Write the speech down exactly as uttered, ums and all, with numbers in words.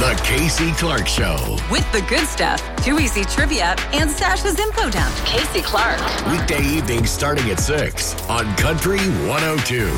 The Casey Clark Show. With the good stuff, Too Easy Trivia, and Sasha's Info Dump. Casey Clark. Weekday evenings starting at six on Country one oh two.